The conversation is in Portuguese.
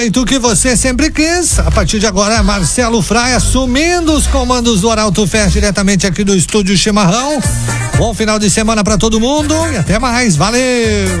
O que você sempre quis. A partir de agora, Marcelo Fraia assumindo os comandos do Arauto Fest diretamente aqui do Estúdio Chimarrão. Bom final de semana para todo mundo e até mais. Valeu!